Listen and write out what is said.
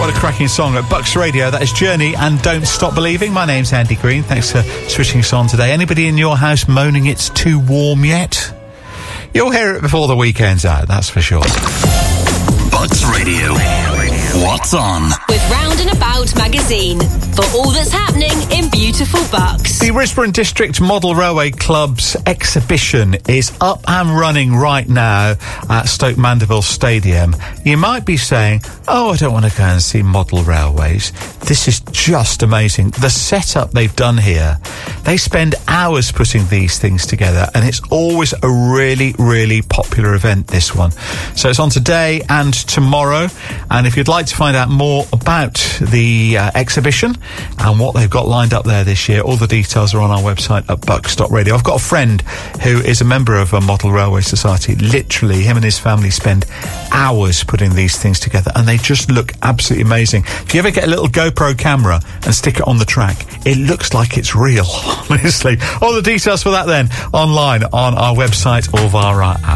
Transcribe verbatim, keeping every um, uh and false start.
What a cracking song at Bucks Radio. That is Journey and Don't Stop Believing. My name's Andy Green. Thanks for switching us on today. Anybody in your house moaning it's too warm yet? You'll hear it before the weekend's out, that's for sure. Bucks Radio. What's on? With Round and About magazine for all that's happening in beautiful Bucks. The Risborough District Model Railway Club's exhibition is up and running right now at Stoke Mandeville Stadium. You might be saying, oh, I don't want to go and see model railways. This is just amazing. The setup they've done here, they spend hours putting these things together, and it's always a really, really popular event, this one. So it's on today and tomorrow, and if you'd like to find out more about the uh, exhibition and what they've got lined up there this year, all the details are on our website at bucks dot radio. I've got a friend who is a member of a Model Railway Society. Literally, him and his family spend hours putting these things together, and they just look absolutely amazing. If you ever get a little GoPro camera and stick it on the track, it looks like it's real, honestly. All the details for that then online on our website or via our app.